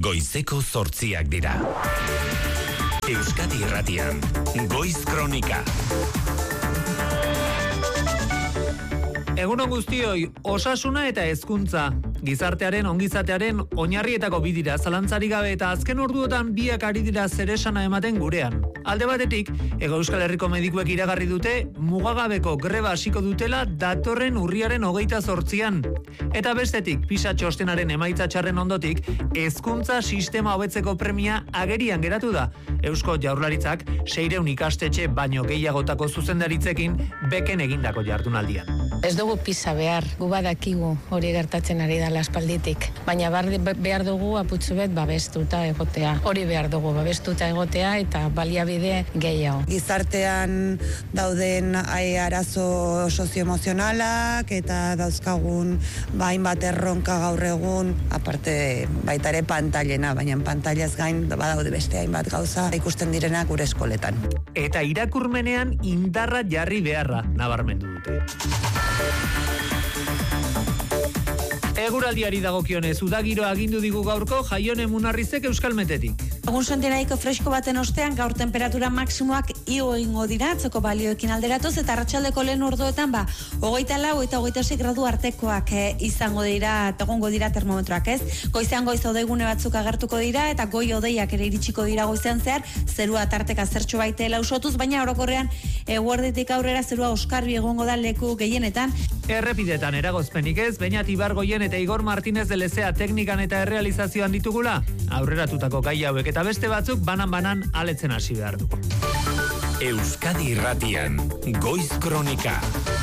Goizeko 8 dira. Euskadi Irratian, Goiz Kronika. Egunon guztioi, osasuna eta hezkuntza. Gizartearen, ongizatearen oinarrietako bi dira zalantzari gabe eta azken orduotan biak ari dira zeresana ematen gurean. Alde batetik, Hego Euskal Herriko medikuek iragarri dute mugagabeko greba hasiko dutela datorren urriaren 28an. Eta bestetik, PISA txostenaren emaitza txarren ondotik, hezkuntza sistema hobetzeko premia agerian geratu da. Eusko Jaurlaritzak 600 ikastetxe baino gehiagotako zuzendaritzekin beken egindako jardunaldian. Ez dugu PISA behar, gu badakigu hori gertatzen ari da aspalditik. Baina behar dugu aputxu bet babestuta egotea. Hori behar dugu babestuta egotea eta baliabide gehiago. Gizartean dauden arazo sozioemozionalak eta dauzkagun hainbat erronka gaur egun, aparte baita ere pantailena, baina pantailaz gain badaude beste hainbat gauza ikusten direnak gure eskoletan. Eta irakurmenean indarra jarri beharra nabarmendu dute. Eguraldiari dagokionez, udagiro agindu digu gaurko Jaione Munarrizek Euskalmetetik. Egun sontenaiko fresko baten ostean gaur temperatura maksimoak igo egingo dira, atzoko balioekin alderatuz, eta arratsaldeko lehen orduetan 24 eta 26 gradu artekoak izango dira, eta egongo dira termometroak, ez? Goizean goiz odeigune batzuk agertuko dira, eta goi odeiak ere iritsiko dira goizean zehar, zerua tarteka zertxo baitela usotuz, baina orokorrean eguerditik aurrera zerua oskarbi egongo da leku gehienetan. Errepidetan eragozpenik ez, Beñat Ibargoien eta Igor Martínez de Lezea teknikan eta errealizazioan ditugula. Aurreratutako gai hauek eta beste batzuk banan aletzen hasi behar dugu. Euskadi Irratian, Goiz Kronika.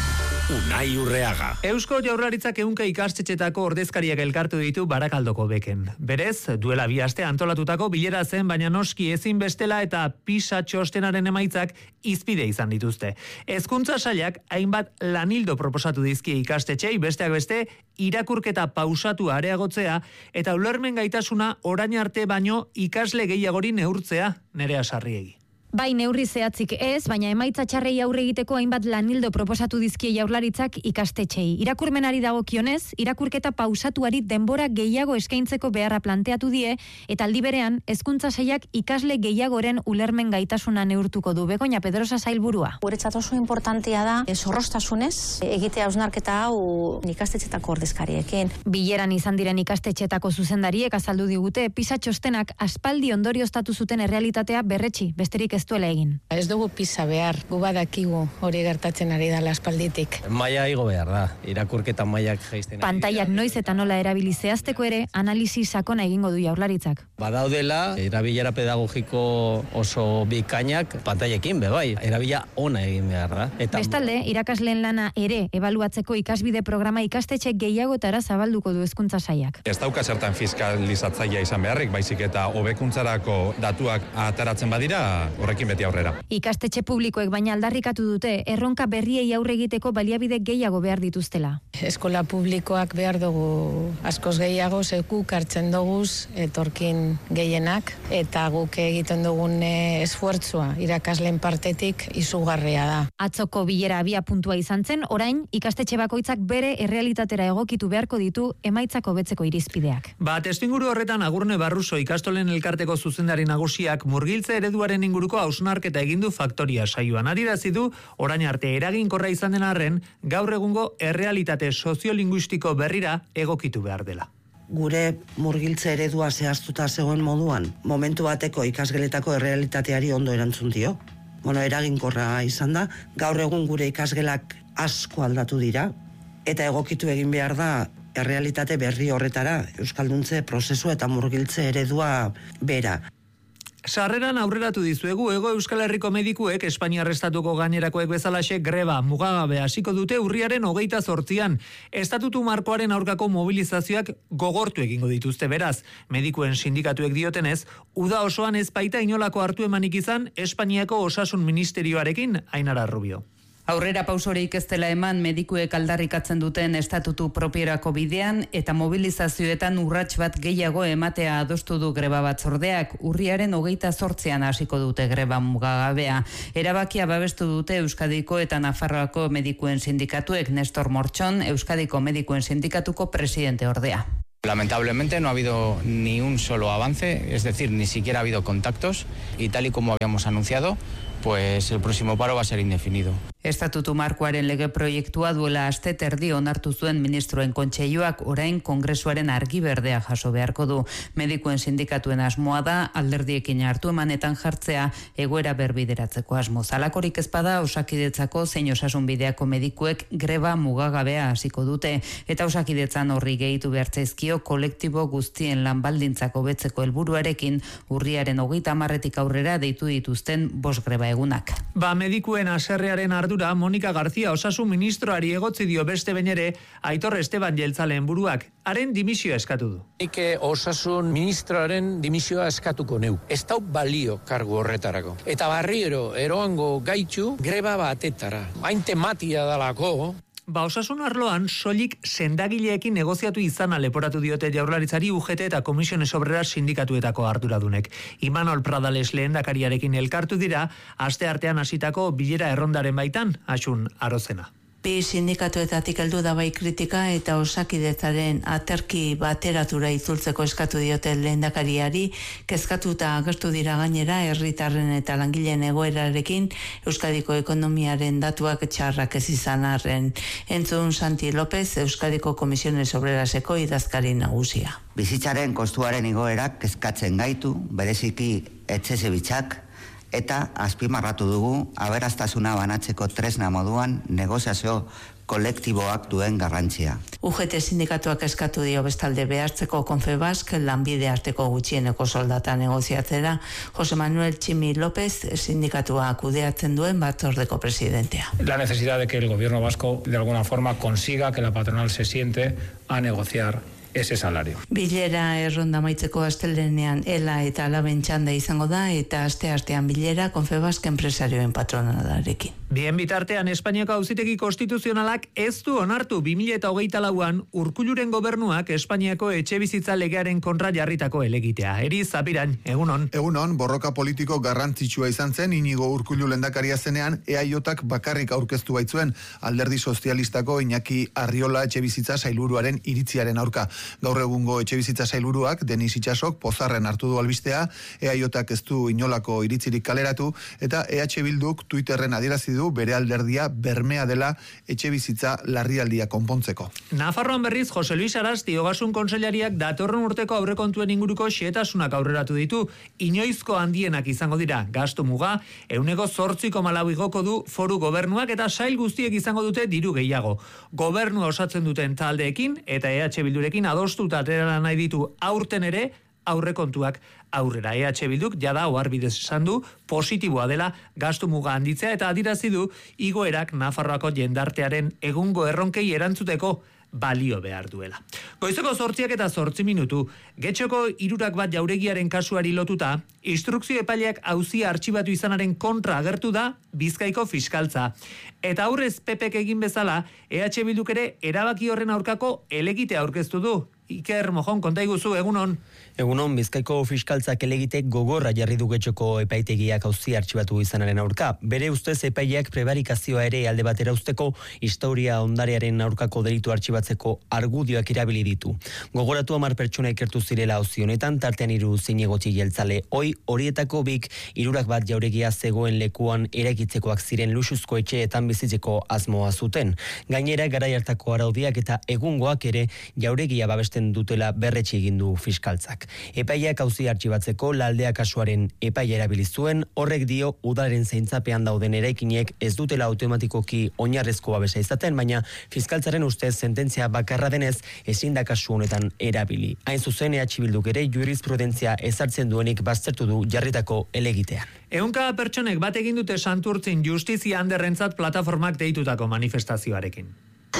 Unai Urreaga. Eusko Jaurlaritzak 100 ikastetxetako ordezkariak elkartu ditu Barakaldoko beken. Berez, duela 2 aste antolatutako bilera zen, baina noski ezin bestela eta PISA txostenaren emaitzak izpide izan dituzte. Hezkuntza sailak hainbat lanildo proposatu dizkie ikastetxei, besteak beste, irakurketa pausatu areagotzea eta ulermen gaitasuna orain arte baino ikasle gehiagori neurtzea, Nerea Sarriegi. Bai, neurri zehatzik ez, baina emaitza txarrei aurre egiteko hainbat lanildo proposatu dizkie Jaurlaritzak ikastetxei. Irakurmenari dagokionez, irakurketa pausatuari denbora gehiago eskaintzeko beharra planteatu die, eta aldi berean, hezkuntza sailak ikasle gehiagoren ulermen gaitasuna neurtuko du. Begoña Pedrosa sailburua. Guretzat oso importantea da, zorroztasunez, egitea hausnarketa hau ikastetxetako ordezkariekin. Bileran izan diren ikastetxetako zuzendariek azaldu digute, PISA txostenak aspaldi ondorioztatu zuten errealitatea berretsi, besterik ez duela egin. Ez dugu PISA behar, gu badakigu hori gertatzen ari da aspalditik. Maila igo behar da, irakurketa mailak jaisten. Pantailak noiz eta nola erabili zehazteko ere, analisi sakona egingo du Jaurlaritzak. Badaudela, erabilera pedagogiko oso bikainak pantailekin, bai, erabila ona egin behar da. Bestalde, irakasleen lana ere ebaluatzeko ikasbide programa ikastetxe gehiagotara zabalduko du hezkuntza sailak. Ez dauka zertan fiskalizatzailea izan beharrik, baizik eta hobekuntzarako datuak ateratzen badira, horrekin beti aurrera. Ikastetxe publikoek baina aldarrikatu dute erronka berriei aurre egiteko baliabide gehiago behar dituztela. Eskola publikoak behar dugu askoz gehiago, guk hartzen duguz etorkin gehienak, eta guk egiten dugun esfuertzua irakasleen partetik izugarria da. Atzoko bilera abia puntua izan zen, orain ikastetxe bakoitzak bere errealitatera egokitu beharko ditu emaitzako betzeko irizpideak. Testuinguru horretan Agurne Barruso ikastolen elkarteko zuzendari nagusiak murgiltze ereduaren inguruko hausnarketa egin du Faktoria saioan. Adierazi du orain arte eraginkorra izan den arren, gaur egungo errealitate soziolinguistiko berrira egokitu behar dela. Gure murgiltze eredua zehaztuta zegoen moduan, momentu bateko ikasgeletako errealitateari ondo erantzun dio. Eraginkorra izan da, gaur egun gure ikasgelak asko aldatu dira, eta egokitu egin behar da errealitate berri horretara, euskalduntze prozesu eta murgiltze eredua bera. Sarreran aurreratu dizuegu, Hego Euskal Herriko medikuek Espainiar estatuko gainerakoek bezalaxe greba mugagabe hasiko dute urriaren 28an. Estatutu markoaren aurkako mobilizazioak gogortu egingo dituzte beraz. Medikuen sindikatuek diotenez, uda osoan ez baita inolako hartu emanik izan Espainiako Osasun Ministerioarekin, Ainara Rubio. Aurrera pausorik ez dela eman medikuek aldarrikatzen duten estatutu propierako bidean eta mobilizazioetan urrats bat gehiago ematea adostu du greba batzordeak. Urriaren 28an hasiko dute greba mugagabea. Erabakia babestu dute Euskadiko eta Nafarroako medikuen sindikatuek. Nestor Mortxon, Euskadiko medikuen sindikatuko presidente ordea. Lamentablemente no ha habido ni un solo avance, es decir, ni siquiera ha habido contactos y tal y como habíamos anunciado, pues el próximo paro va a ser indefinido. Estatutu markoaren lege proiektua duela aste terdi onartu zuen ministroen kontseiluak, orain kongresuaren argi berdea jaso beharko du. Medikuen sindikatuen asmoa da alderdiekin hartu emanetan jartzea egoera berbideratzeko asmo. Zalakorik ezpada Osakidetzako zein osasunbideako medikuek greba mugagabea hasiko dute eta Osakidetzan horri gehitu behartzaizkio kolektibo guztien lanbaldintzak hobetzeko helburuarekin urriaren 30 aurrera deitu dituzten 5 greba egunak. Medikuen haserrearen ardura Monika García osasun ministroari egotzi dio beste behin ere Aitor Esteban Jeltzaleen buruak. Haren dimisioa eskatu du. Nik osasun ministroaren dimisioa eskatuko neu. Ez dau balio kargu horretarako. Eta barriero eroango gaitu greba batetara. Hain tematia dalako. Osasun arloan soilik sendagileekin negoziatu izana leporatu diote Jaurlaritzari UGT eta Komisiones Obreras sindikatuetako arduradunek. Imanol Pradales lehendakariarekin elkartu dira, asteartean hasitako bilera errondaren baitan, Asun Arozena. Bi sindikatuetatik heldu da bai kritika eta Osakidetzaren aterki bateratura itzultzeko eskatu diote lehendakariari, kezkatuta agertu dira gainera herritarren eta langileen egoerarekin Euskadiko ekonomiaren datuak txarrak ez izan arren. Entzun Santi López, Euskadiko Komisiones Obreraseko idazkari nagusia. Bizitzaren kostuaren igoerak kezkatzen gaitu, bereziki etxezebitzak, eta azpimarratu dugu aberastasuna banatzeko tresna moduan negoziazio kolektiboak duen garrantzia. UGT sindikatuak eskatu dio bestalde behartzeko Confebask lanbide arteko gutxieneko soldata negoziatzera. Jose Manuel Tximi López sindikatua kudeatzen duen batzordeko presidentea. La necesidad de que el gobierno vasco de alguna forma consiga que la patronal se siente a negociar ese salario. Bilera erronda maitzeko astelenean ela eta alaben txanda izango da eta asteartean bilera Confebask enpresarioen patronalarekin. Bien bitartean Espainiako Auzitegi Konstituzionalak ez du onartu 2024an Urkulluren gobernuak Espainiako etxebizitza legearen kontra jarritako helegitea. Eri Zapiran, egunon. Egunon, borroka politiko garrantzitsua izan zen Inigo Urkullu lehendakaria zenean EAJak bakarrik aurkeztu baitzuen Alderdi Sozialistako Iñaki Arriola etxebizitza sailburuaren iritziaren aurka. Gaur egungo etxebizitza sailburuak Denis Itxasok pozarren hartu du albistea, EAJak ez du inolako iritzirik kaleratu eta EH Bilduk Twitterren adierazi du bere alderdia bermea dela etxebizitza larrialdia konpontzeko. Nafarroan berriz Jose Luis Arasti Ogasun Kontseilariak datorren urteko aurrekontuen inguruko xehetasunak aurreratu ditu. Inoizko handienak izango dira, gastu muga 8,4 igoko du foru gobernuak eta sail guztiek izango dute diru gehiago. Gobernua osatzen duten taldeekin eta EH Bildurekin adostuta atera nahi ditu aurten ere aurrekontuak aurrera. EH Bilduk jada oharbidez esan du positiboa dela gastu muga handitzea eta adirazi du igoerak Nafarroako jendartearen egungo erronkei erantzuteko balio behar duela. Goizeko 8:08, Getxoko 3:1 jauregiaren kasuari lotuta, instrukzio epaileak auzia artxibatu izanaren kontra agertu da Bizkaiko fiskaltza. Eta aurrez PPk egin bezala, EH Bilduk ere erabaki horren aurkako helegitea aurkeztu du. Iker Mojon, konta iguzu, egunon. Egunon, Bizkaiko fiskaltzak helegite gogorra jarri du Getxoko epaitegiak auzia artxibatu izanaren aurka. Bere ustez epaileak prebarikazioa ere alde batera usteko historia ondarearen aurkako delitu artxibatzeko argudioak erabili ditu. Gogoratu 10 pertsona ikertu zirela auzi honetan, tartean 3 zinegotzi jeltzale. Horietako 2 3 jauregia zegoen lekuan eraikitzekoak ziren luxuzko etxeetan bizitzeko asmoa zuten. Gainera, garai hartako araudiak eta egungoak ere jauregia babesten dutela berretsi egin du fiskaltzak. Epaileak auzia artxibatzeko Laldea kasuaren epaia erabili zuen, horrek dio udalaren zaintzapean dauden eraikinek ez dutela automatikoki oinarrezko babesa izaten, baina fiskaltzaren ustez sententzia bakarra denez ezin da kasu honetan erabili. Hain zuzen EH Bilduk ere jurisprudentzia ezartzen duenik baztertu du jarritako helegitean. Ehunka pertsonek bat egin dute Santurtzin justizia handerrentzat plataformak deitutako manifestazioarekin.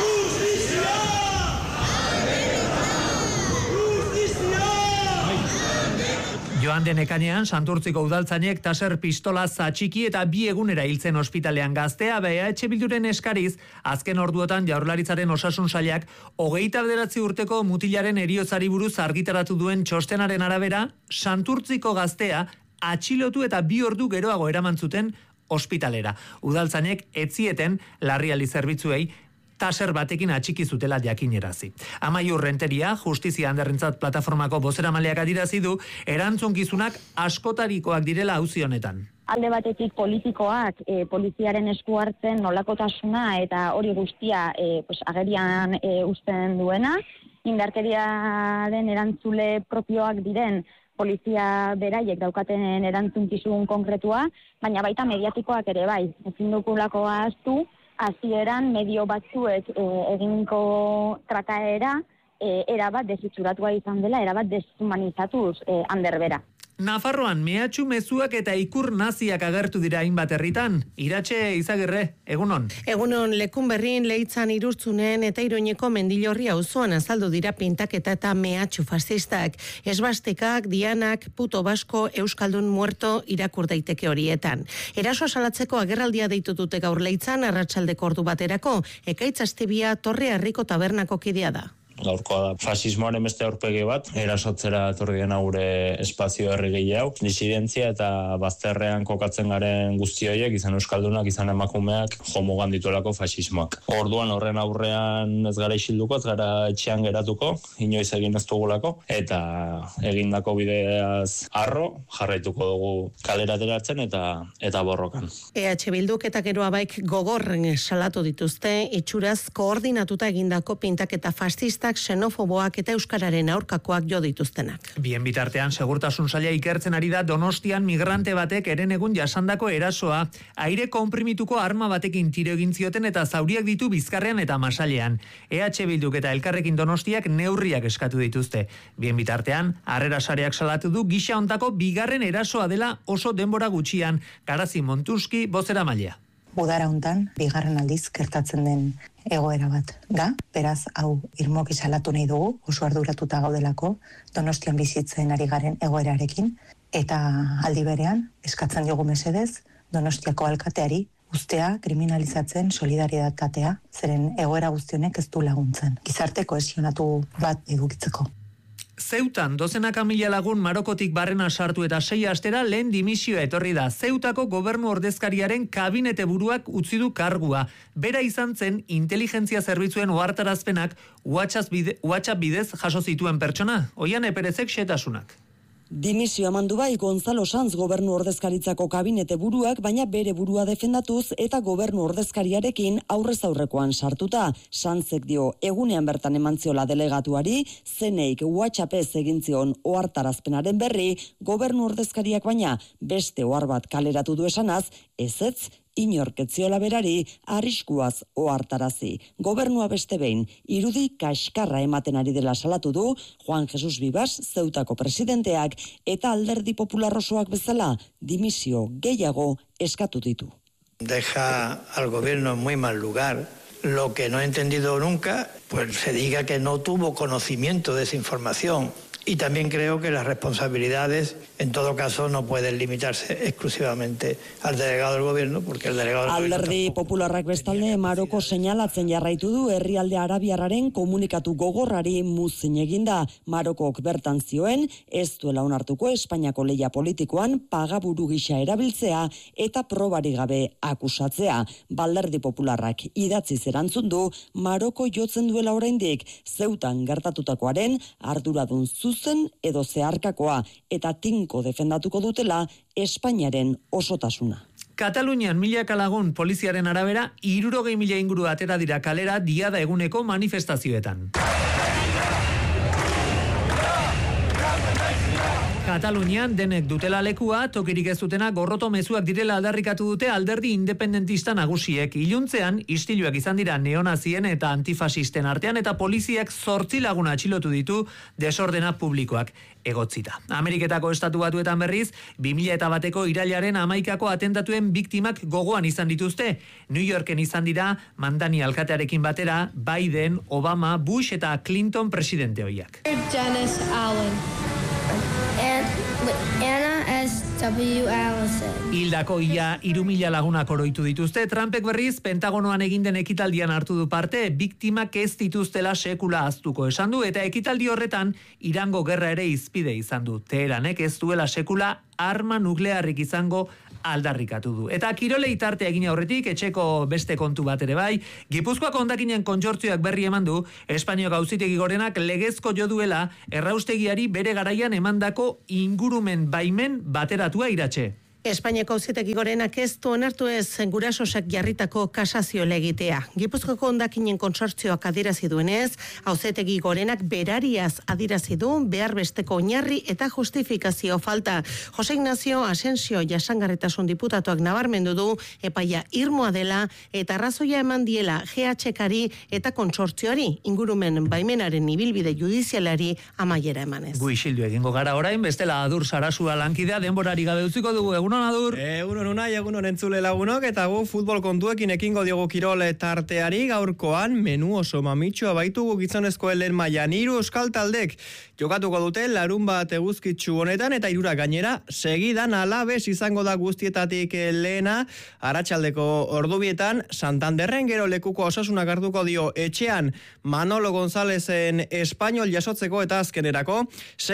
Joan den ekainean, Santurtziko udaltzainek taser pistola zatxiki eta 2 egunera hiltzen ospitalean gaztea, EH Bilduren eskariz, azken orduotan Jaurlaritzaren osasun sailak 29 urteko mutilaren heriotzari buruz argitaratu duen txostenaren arabera, Santurtziko gaztea atxilotu eta 2 ordu geroago eraman zuten ospitalera. Udaltzainek ez zieten larrialdi zerbitzuei taser batekin atxiki zutela jakinerazi. Amaiur Renteria, Justizia Handerrentzat plataformako bozeramaileak adirazi du, erantzunkizunak askotarikoak direla auzi honetan. Alde batetik politikoak poliziaren esku hartzen nolakotasuna eta hori guztia agerian uzten duena, indarkeriaren erantzule propioak diren polizia beraiek daukaten erantzunkizun konkretua, baina baita mediatikoak ere bai. Ezin dugulako ahaztu, hasieran medio batzuek eginiko trataera erabat desitxuratua izan dela, erabat deshumanizatuz Ander bera. Nafarroan mehatxu mezuak eta ikur naziak agertu dira hainbat herritan. Iratxe Izagirre, egunon. Egunon, Lekun Berrin, Leitzan, Irurtzunen eta Iruñeko Mendillorri auzoan azaldu dira pintaketa eta mehatxu fascistak. Esbastikak, dianak, puto basko, euskaldun muerto irakur daiteke horietan. Eraso salatzeko agerraldia deitu dute gaur Leitzan, arratsaldeko ordu baterako, Ekaitz Astibia Torre Harriko tabernako kidea da. Gaurkoa da fasismoaren beste aurpegi bat, erasotzera etorri dena gure espazio herrigile hau, disidentzia eta bazterrean kokatzen garen guzti horiek, izan euskaldunak, izan emakumeak, jomugan dituelako fasismoak. Orduan horren aurrean ez gara isilduko, ez gara etxean geratuko, inoiz egin ez dugulako, eta egindako bideaz arro, jarraituko dugu kalera ateratzen eta borrokan. EH Bilduk eta Geroa Baik gogorren salatu dituzte, itxuraz koordinatuta egindako pintaketa fascista xenofoboak eta euskararen aurkakoak jo dituztenak. Bien bitartean, segurtasun saila ikertzen ari da Donostian migrante batek herenegun jasandako erasoa, aire konprimituko arma batekin tiro egin zioten eta zauriak ditu Bizkarrean eta Masailean. EH Bilduk eta Elkarrekin Donostiak neurriak eskatu dituzte. Bien bitartean, Harrera Sareak salatu du gisa hontako bigarren erasoa dela oso denbora gutxian, Garazi Montuski bozeramailea. Udara hontan, bigarren aldiz gertatzen den egoera bat da, beraz, hau irmoki salatu nahi dugu, oso arduratuta gaudelako, Donostian bizitzen ari garen egoerarekin, eta aldi berean, eskatzen diogu mesedez, Donostiako alkateari, ustea kriminalizatzen solidaritatea, zeren egoera guztionek ez du laguntzen. Gizarte kohesionatu bat edukitzeko. Zeutan, dozenaka mila lagun Marokotik barrena sartu eta 6 astera lehen dimisioa etorri da. Zeutako gobernu ordezkariaren kabinete buruak utzi du kargua. Bera izan zen, inteligentzia zerbitzuen ohartarazpenak WhatsApp bidez jaso zituen pertsona. Oiane Perezek xetasunak. Dimisio emandu bai Gonzalo Sanz gobernu ordezkaritzako kabinete buruak, baina bere burua defendatuz eta gobernu ordezkariarekin aurrez aurrekoan sartuta. Sanzek dio egunean bertan emantziola delegatuari, zeneik WhatsAppez egin zion ohartarazpenaren berri, gobernu ordezkariak baina beste ohar bat kaleratu du esanaz, ezetz, inorketziola berari arriskuaz ohartarazi. Gobernua beste behin, irudi kaskarra ematen ari dela salatu du Juan Jesus Vivas, Zeutako presidenteak, eta Alderdi Popular osoak bezala dimisio gehiago eskatu ditu. Deja al gobierno en muy mal lugar. Lo que no he entendido nunca, pues se diga que no tuvo conocimiento de esa información. Y también creo que las responsabilidades, en todo caso, no pueden limitarse exclusivamente al delegado del gobierno, porque el delegado del gobierno... Alderdi Popularrak bestalde Maroko seinalatzen jarraitu du herrialde arabiarraren komunikatu gogorrari muzin eginda. Marokok bertan zioen, ez duela onartuko Espainiako lehia politikoan pagaburu gisa erabiltzea eta probari gabe akusatzea. Alderdi Popularrak idatziz erantzun du, Maroko jotzen duela oraindik Zeutan gertatutakoaren arduradun zuzen edo zeharkakoa eta tinko defendatuko dutela Espainiaren osotasuna. Katalunian milaka lagun poliziaren arabera 60.000 inguru atera dira kalera diada eguneko manifestazioetan. Katalunian denek dutela lekua, tokirik ez dutena gorroto mezuak direla aldarrikatu dute alderdi independentista nagusiek. Iluntzean, istiluak izan dira neonazien eta antifasisten artean eta poliziak 8 lagun atxilotu ditu desordena publikoak egotzita. Ameriketako estatu batuetan berriz, 2001ko irailaren 11ko atentatuen biktimak gogoan izan dituzte. New Yorken izan dira Mandani alkatearekin batera Biden, Obama, Bush eta Clinton presidente hoiak. Janice Allen. Anna S.W. Allison. Hildako ia 3.000 lagunak oroitu dituzte. Trumpek berriz, Pentagonoan egin den ekitaldian hartu du parte, biktimak ez dituztela sekula ahaztuko esan du, eta ekitaldi horretan Irango gerra ere izpide izan du. Teheranek ez duela sekula arma nuklearrik izango aldarrikatu du. Eta kirolei tarte egin aurretik, etxeko beste kontu bat ere bai, Gipuzkoako hondakinen kontsortzioak berri eman du, Espainiako Auzitegi Gorenak legezko jo duela erraustegiari bere garaian emandako ingurumen baimen bateratua iratxe. Espainiako Auzitegi Gorenak ez du onartu ez gurasosak jarritako kasazio legitea. Gipuzkoako hondakinen kontsortzioak adierazi duenez, Auzitegi Gorenak berariaz adierazi du behar besteko oinarri eta justifikazio falta. Jose Ignacio Asensio jasangarritasun diputatuak nabarmendu du epaia irmoa dela eta arrazoia eman diela GHKari eta kontsortzioari ingurumen baimenaren ibilbide judizialari amaiera emanez. Gu isildu egingo gara orain, bestela Adur Sarasua lankidea denborari gabe utziko dugu. Egunon, Adur? Egunon unai, egunon entzule lagunok, eta gu futbol kontuekin ekingo diogu kirol tarteari. Gaurkoan menu oso mamitxua baitugu gizonezko lehen mailan. 3 euskal taldek jokatuko dute larun bat eguzkitsu honetan, eta 3 gainera segidan Alaves izango da guztietatik lehena. Arratsaldeko ordubietan Santanderren, gero lekuko Osasunak hartuko dio etxean Manolo Gonzalezen Espainol jasotzeko, eta azkenerako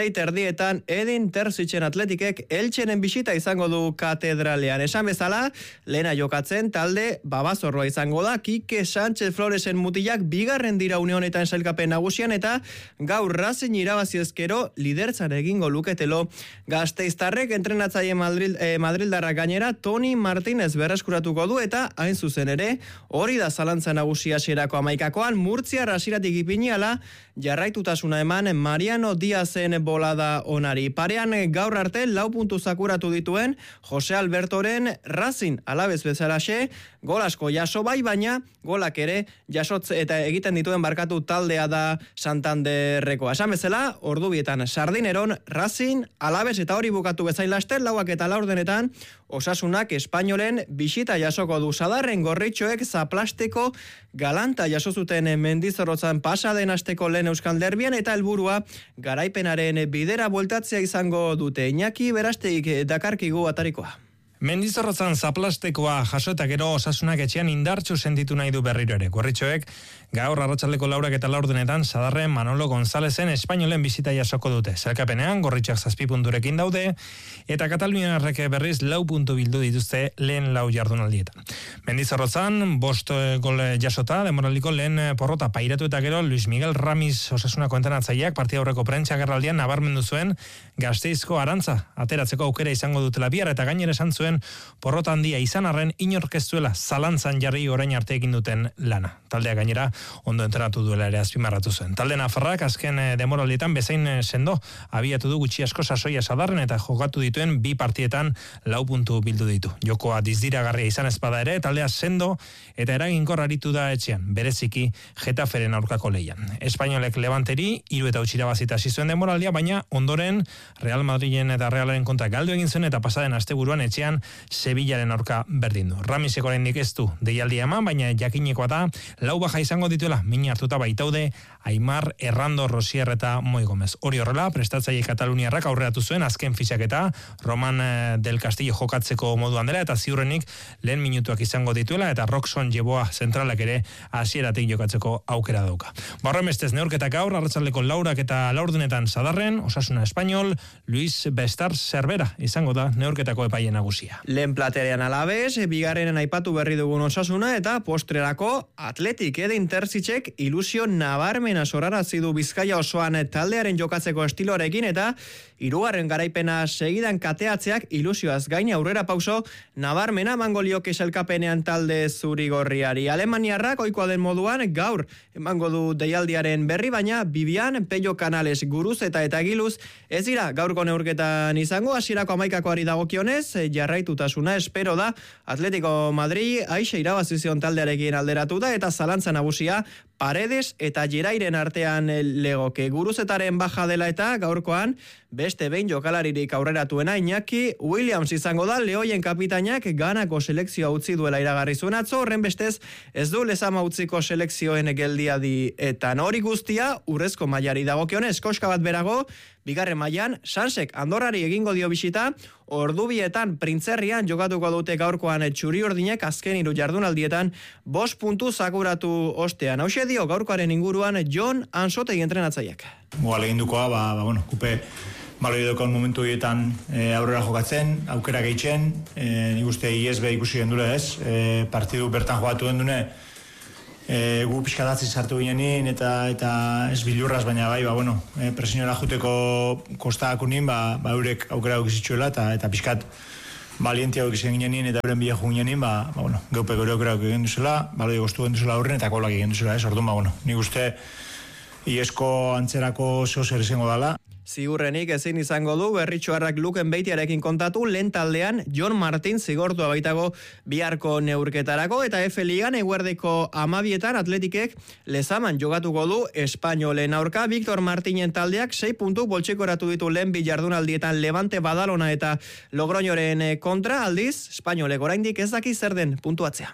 6:30 Edin Terzitzen Atletikek Eltxenen bisita izango du Katedralean. Esan bezala, lehena jokatzen talde babazorroa izango da. Kike Sánchez Floresen mutilak bigarren dira une honetan sailkapen nagusian, eta gaur Racing irabazi ezkero lidertzan egingo luketelo Gasteiztarrek. Entrenatzaile Madrildarra gainera Toni Martínez berreskuratuko du, eta hain zuzen ere hori da zalantza nagusia hasierako 11koan. Murtziar hasieratik ipiniala jarraitutasuna eman Mariano Diazen bolada onari. Parean gaur arte 4 puntu zakuratu dituen Jose Albertoren Racing Alaves bezalaxe gol asko jaso bai, baina golak ere jasotze eta egiten dituen barkatu taldea da Santanderrekoa. Esan bezala, ordubietan Sardineron Racing Alaves, eta hori bukatu bezain laster 4:04 Osasunak Espainolen bisita jasoko du. Sadarren gorritxoek zaplasteko galanta jaso zuten Mendizorrotzan pasaden asteko lehen euskal derbian, eta helburua garaipenaren bidera bueltatzea izango dute. Iñaki Berasteik dakarkigu atarikoa. Mendizorrotzan zaplastekoa jaso eta gero Osasunak etxean indartsu sentitu nahi du berriro ere. Gorritxoek gaur arratsaldeko 4:04 Sadarren Manolo Gonzalezen Espainolen bisita jasoko dute. Zelkapenean gorritxoak 7 punturekin daude, eta Kataluniarrek berriz 4 puntu bildu dituzte lehen 4 jardunaldietan. Mendizorrotzan 5 gol jasota, demoraliko lehen porrota pairatu eta gero Luis Miguel Ramis Osasunako entrenatzaileak partida aurreko prentsa agerraldian nabarmendu zuen Gasteizko Arantza ateratzeko aukera izango dutela bihar, eta gainera esan zuen porrota handia izan arren inork ez duela zalantzan jarri orain arte egin duten lana. Taldea gainera ondo entrenatu duela ere azpimarratu zuen. Talde nafarrak azken demoraldietan bezain sendo abiatu du gutxi asko sasoia Sadarren, eta jokatu dituen 2 partietan 4 puntu bildu ditu. Jokoa dizdiragarria izan espada ere, taldea sendo eta eraginkor aritu da etxean, bereziki Getaferen aurkako lehian. Espainolek Levanteri 3-0 irabazita hasi zuen demoraldia, baina ondoren Real Madrilen eta Realaren kontra galdu egin zuen, eta pasaden asteburuan etxean Sevillaren aurka berdin du. Ramisek oraindik ez du deialdia eman, baina jakinekoa da 4 baja izango dituela, min hartuta baitaude Aimar, Errando, Rosier eta Moi Gomez. Hori horrela, prestatzaile Kataluniarrak aurreratu zuen azken fitxaketa Roman del Castillo jokatzeko moduan dela, eta ziurrenik lehen minutuak izango dituela, eta Roxon Jeboa zentralak ere hasieratik jokatzeko aukera dauka. Horrenbestez neurketak gaur arratsaldeko 4:04 Sadarren, Osasuna Espainol, Luis Bestar Cervera izango da neurketako epaile nagusia. Lehen platerean Alaves, bigarrenen aipatu berri dugun Osasuna, eta postrerako Atletik Edin Terzitzek ilusio nabarmena sorarazi du Bizkaia osoan taldearen jokatzeko estiloarekin, eta 3. garaipena segidan kateatzeak ilusioaz gain aurrera pauso nabarmena emango lioke sailkapenean talde zurigorriari. Alemaniarrak ohikoa den moduan gaur emango du deialdiaren berri, baina Bibian, Pello Canales, Guruzeta eta Giluz ez dira gaurko neurketan izango. Hasierako 11koari dagokionez jarraitutasuna espero da Atletico Madrid aixe irabazizion taldearekin alderatu da, eta zalantza nagusia Paredes eta Gerairen artean legoke. Guruzetaren baja dela eta gaurkoan beste behin jokalaririk aurreratuena Iñaki Williams izango da. Lehoien kapitainak Ganako selekzioa utzi duela iragarri zuen atzo, horren bestez ez du Lezama utziko selekzioen geldiadi, eta hori guztia urrezko mailari dagokionez. Koska bat berago, bigarren mailan Sansek Andorrari egingo dio bisita, ordubietan Printzerrian jokatuko dute gaurkoan txuri-urdinek azken 3 jardunaldietan 5 puntu zakuratu ostean. Hauxe dio gaurkoaren inguruan Jon Ansotegi entrenatzaileak. Legindukoa, kupe baloidokon momentu horietan aurrera jokatzen, aukera gehitzen, nik uste ISB ikusi gendure ez, partidu bertan jogatu gendune, gu pixkadatzi sartu ginenin eta ez bilurraz, baina bai, presionera juteko kostakakunin, eurek aukera gizitzuela eta pixkat balientia gizien ginenin eta euren bila juginenin, geupe gore aukera egin duzela, baloi goztu egin duzela horren eta kolak egin duzela, ez, orduan, nik uste IESko antzerako zer izango dela. Ziurrenik ezin izango du Berritxoarrak Luken Beitiarekin kontatu, lehen taldean Jon Martin zigortua baitago biharko neurketarako, eta F Ligan eguerdeko 12etan Atletikek Lezaman jogatuko du Espainolen aurka. Victor Martinen taldeak 6 puntu boltsekoratu ditu lehen bi jardunaldietan Levante, Badalona eta Logroñoren kontra, aldiz Espainolek oraindik ez daki zer den puntuatzea.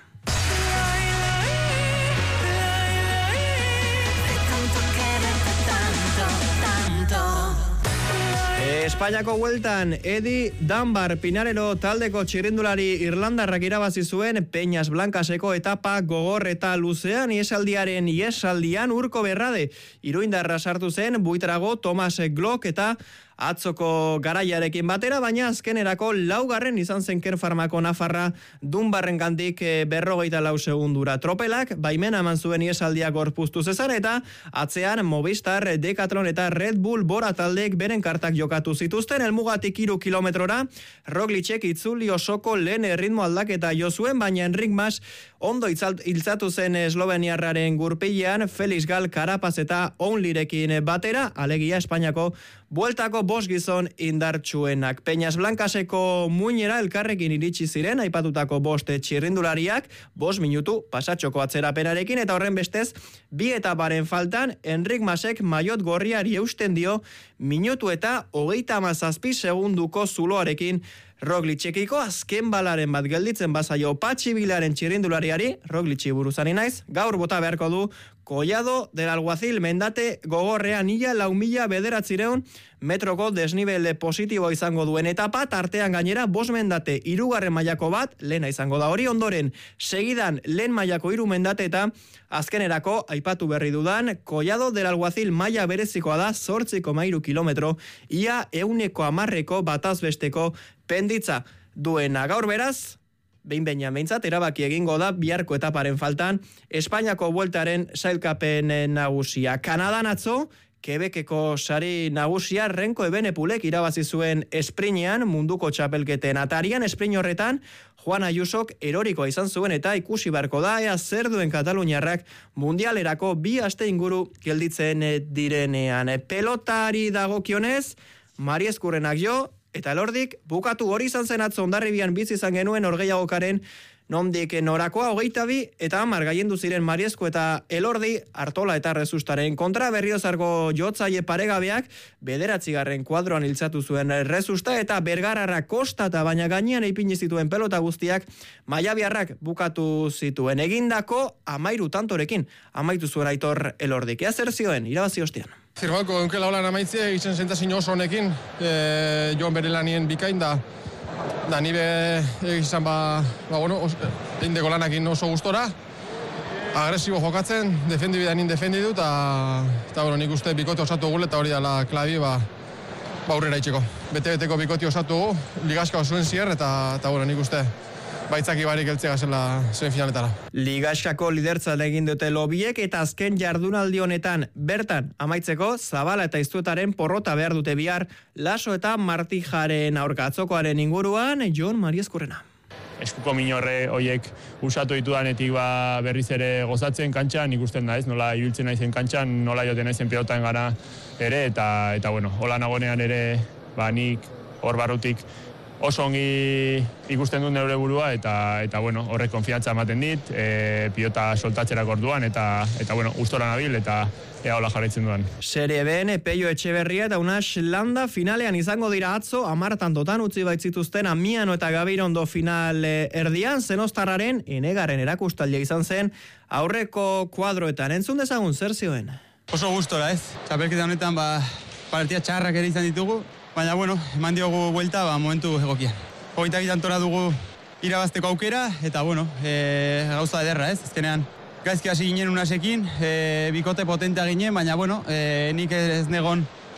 Espainiako hueltan Edi Dunbar Pinarero taldeko txirrindulari irlandarrak irabazi zuen Peñas Blancaseko etapa gogor eta luzean, iesaldian Urko Berrade iruindarra sartu zen Buitrago, Thomas Glock eta atzoko garaiarekin batera, baina azkenerako laugarren izan zen Kerfarmako nafarra Dunbarren gandik 44 segundura. Tropelak baimena eman zuen iesaldia gorpuztu zezan eta atzean Movistar, Decathlon eta Red Bull Bora taldeek beren kartak jokatu zituzten. Helmugatik 3 kilometrora Roglicek itzuli osoko lehen erritmo aldaketa jo zuen, baina Enric Mas ondo iltzatu zen esloveniarraren gurpilean, Felix Gal, Carapaz eta Onlirekin batera, alegia Espainiako bueltako 5 gizon indartsuenak. Peñas Blancaseko muinera elkarrekin iritsi ziren, aipatutako 5 txirrindulariak, 5 minutu pasatxoko atzerapenarekin, eta horren bestez, 2 etaparen faltan, Enric Masek maiot gorriari eusten dio, minutu eta 37 segunduko zuloarekin Roglicekiko azken balaren bat gelditzen bazaio Patxi Bilaren txirrindulariari, Roglici buruzani naiz, gaur bota beharko du Collado del Alguacil mendate gogorrean 4.909 metroko desnibel positibo izango duen etapa, tartean gainera 5 mendate 3. mailako bat, lehena izango da hori, ondoren segidan lehen mailako 3 mendate eta azkenerako aipatu berri dudan Collado del Alguacil maila berezikoa da 8,3 kilometro, ia 110 batazbesteko penditza duena. Gaur beraz, behin-behinan behintzat, erabaki egingo da biharko etaparen faltan Espainiako bueltaren sailkapen nagusia. Kanadan atzo, Quebeceko sari nagusia Renko Ebenepulek irabazi zuen esprinean munduko txapelketen atarian. Esprin horretan, Juan Ayusok erorikoa izan zuen eta ikusi beharko da ea zer duen kataluniarrak mundialerako 2 aste inguru gelditzen direnean. Pelotari dagokionez, Mari Eskurrenak jo, eta Elordik bukatu hori izan zen atzo Hondarribian bizi izan genuen orgeiagokaren nondik norakoa, 22 eta 10 gaiendu ziren Mariezko eta Elordi Artola eta Rezustaren kontra. Berriozarko jotzaile paregabeak 9. kuadroan iltzatu zuen Rezusta eta Bergararra kostata, baina gainean eipini zituen pelota guztiak maiabiarrak bukatu zituen. Egindako 13 tantorekin amaitu zuen Aitor Elordik. Ea zer zioen, irabazi ostean. Zirbalko, enkela holan amaitzea egiten zentazin oso honekin, joan bere lanien bikain da nire egizan indeko lanakin oso gustora, agresibo jokatzen, defendidu eta nik uste bikote osatu gule eta hori dela klabi aurrera itxeko. Bete-beteko bikoti osatu gu, ligaska zuen zier eta nik uste baitzaki barik eltzea zela zuen finaletara. Ligaskako lidertzan egin dute lobiek eta azken jardunaldi honetan bertan amaitzeko Zabala eta Iztuetaren porrota behar dute bihar Laso eta Martijaren aurka. Atzokoaren inguruan Jon Mari Eskurrena. Eskuko minorre hoiek usatu ditudanetik berriz ere gozatzen kantxan, ikusten da ez, nola ibiltzen naizen kantxan, nola joten naizen pelotan gara ere, eta hola nagonean ere, nik hor barrutik oso ongi ikusten dut neure burua eta horrek konfiantza ematen dit, pilota soltatzerak orduan eta gustora nabil eta ea hola jarraitzen duan. Serie B'n Peio Etxeberria eta Unax Landa finalean izango dira atzo, 10 tantotan utzi baitzituzten Amiano eta Gabirondo final erdian, Zenostarraren enegaren erakustaldia izan zen aurreko kuadroetan. Entzun dezagun zer zioen. Oso gustora ez, txapelketa honetan partida txarrak ere izan ditugu, baina eman diogu buelta momentu egokian. 22 tantora dugu irabazteko aukera, eta gauza ederra ez, azkenean gaizki hasi ginen Unaxekin, bikote potentea ginen, baina nik ez negon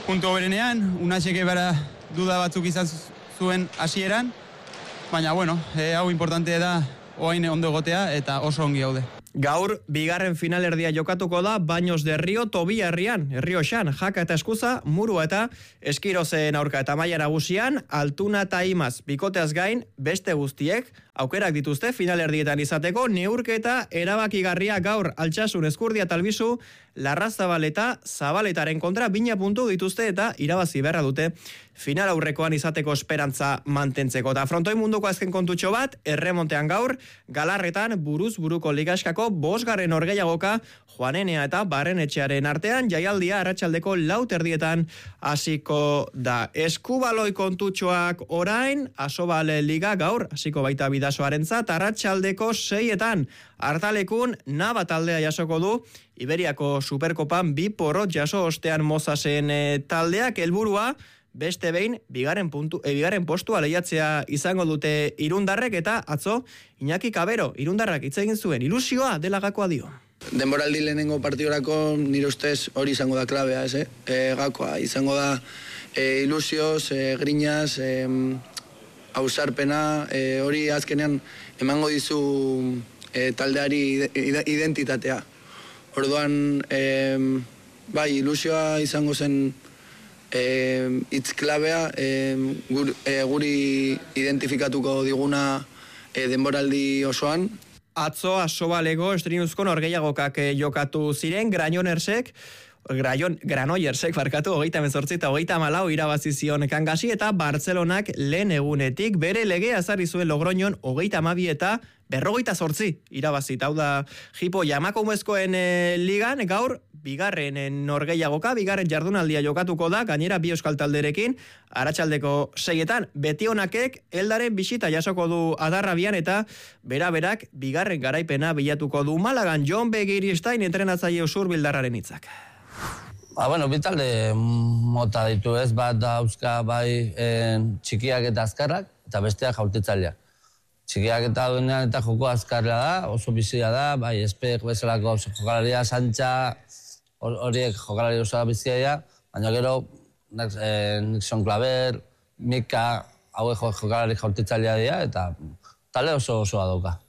puntu berenean, Unasek bara duda batzuk izan zuen hasieran, baina bueno, hau importante da oain ondo egotea eta oso ongi gaude. Gaur, bigarren finalerdia jokatuko da Baños de Rio Tobia herrian, Errioxan, Jaka eta Eskuza, Murua eta Eskirozen aurka eta maila nagusian, Altuna eta Imaz, bikoteaz gain, beste guztiek, aukerak dituzte finalerdietan izateko, neurketa erabakigarria gaur Altsasun, Eskurdia eta Albizu, Larrazabal eta Zabaletaren kontra 2 puntu dituzte eta irabazi beharra dute final aurrekoan izateko esperantza mantentzeko. Eta frontoi munduko azken kontutxo bat, erremontean gaur, Galarretan buruz buruko ligaskako 5. norgehiagoka Juanenea eta Barrenetxearen artean, jaialdia arratsaldeko 4:00 hasiko da. Eskubaloi kontutxoak orain, Asobal liga gaur, hasiko baita Bidasoarentzat, arratsaldeko 6:00 Artalekun Nava taldea jasoko du, Iberiako Superkopan 2 porrot jaso ostean Mozasen taldeak, helburua beste behin bigarren postua lehiatzea izango dute irundarrek eta atzo Iñaki Kabero irundarrak hitz egin zuen, ilusioa dela gakoa dio. Denboraldi lehenengo partiorako nire ustez hori izango da klabea, gakoa izango da ilusioz, grinaz, ausarpena, hori azkenean emango dizu taldeari identitatea. Orduan, bai, ilusioa izango zen hitz klabea, guri identifikatuko diguna denboraldi osoan. Atzo Asobalego estrinuzko norgehiagokak jokatu ziren, Granoyersek, 38 eta 34 irabazi zion Kangasi eta Bartzelonak lehen egunetik bere legea ezarri zuen Logroñon 32 eta 58 irabazi. Hau da Jipo Emakumezkoen ligan gaur bigarren norgehiagoka, bigarren jardunaldia jokatuko da, gainera 2 euskal talderekin, arratsaldeko 6:00 Betionakek Eldaren bisita jasoko du Adarrabian eta berak bigarren garaipena bilatuko du Malagan. Jon Begiristain entrenatzaile Usurbildarraren hitzak. Bueno, bitalde mota ditu ez, bat dauzka bai txikiak eta azkarrak, eta besteak jaurtitzaileak. Txikiak eta duenean eta joko azkarra da, oso bizia da, bai espek bezalako jokalaria, Santxa, horiek jokalari oso bizia, baina gero Nixon Claver, Mika, hauek jokalari jaurtitzailea dira, eta talde oso dauka.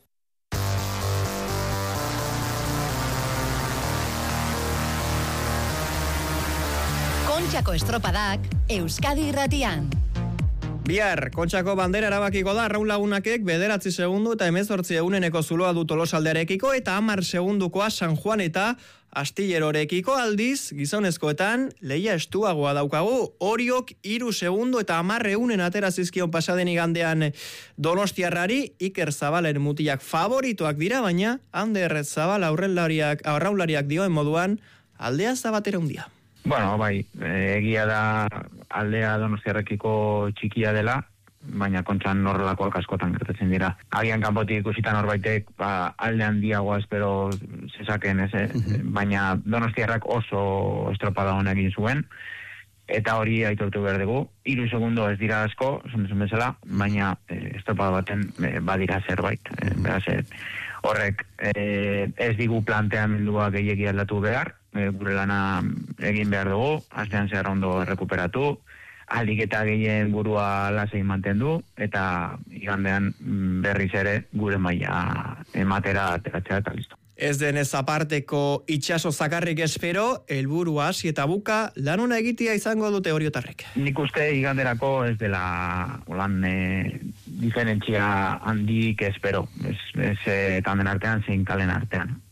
Kontxako estropadak Euskadi Irratian. Bihar, Kontxako bandera erabakiko da, Arraun Lagunakek 9 segundu eta 18 eguneneko zuloa du Tolosaldearekiko eta 10 segundukoa San Juan eta Astillerorekiko. Aldiz, gizonezkoetan lehia estuagoa daukagu, Oriok 3 segundu eta 10 egunen atera zizkion pasaden igandean Donostiarrari. Iker Zabalen mutilak favoritoak dira, baina Ander Zabal arraunlariak dioen moduan aldea zabatera hundia. Bueno, bai, egia da aldea Donostiarrekiko txikia dela, baina Kontxan horrelakoak askotan gertatzen dira. Agian kanpotik ikusitan horbaitek alde handiagoa espero zezaken, baina Donostiarrak oso estropada honek egin zuen, eta hori aitortu behar dugu. 3 segundo ez dira asko, esan bezala, baina estropada baten badira zerbait. Beraz, horrek ez digu planteamendua gehiegi aldatu behar, gure lana egin behar dugu, astean zehar ondo rekuperatu, ahalik eta gehien burua lasai mantendu, eta igandean berriz ere gure maila ematera ateratzea eta listo. Ez denez aparteko itxaso zakarrik espero, helburua hasi eta buka lan ona egitea izango dute oriotarrek. Nik uste iganderako ez dela diferentzia handik espero, ez tanden artean zein kalen artean.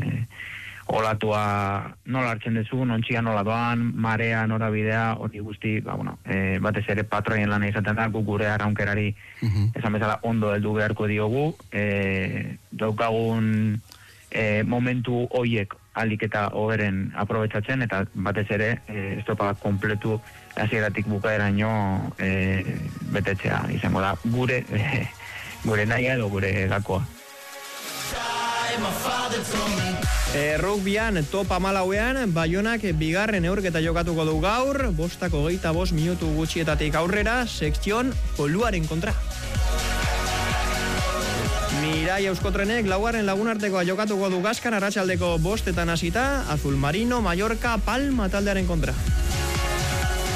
Olatua nola hartzen dezu, nontxia nola doan, marea, norabidea, hori guzti, batez ere patroien lan izaten da, gure arraunkerari esan bezala ondo heldu beharko diogu, daukagun momentu hoiek alik eta hoberen aprobetsatzen, eta batez ere estropada kompletu hasieratik bukaeraino betetzea izango da gure nahia edo gure gakoa. Rugbyan top 14ean Baionak bigarren neurketa jokatuko du gaur, 5:25 minutu gutxietatik aurrera, sekzion Poluaren kontra. Mirai Euskotrenek 4. lagunartekoa jokatuko du Gaskan arratsaldeko 5:00 hasita, Azul Marino, Mallorca, Palma taldearen kontra.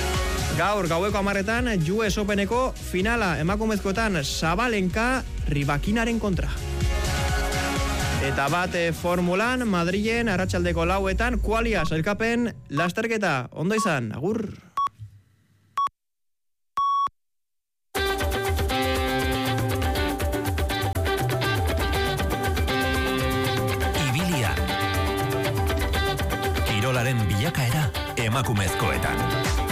Gaur gaueko 10:00 US Openeko finala emakumezkoetan Sabalenka Ribakinaren kontra. Eta bat formulan Madrilen arratsaldeko 4:00 Qualia sailkapen lasterketa. Ondo izan, agur. Kirolaren bilakaera emakumezkoetan.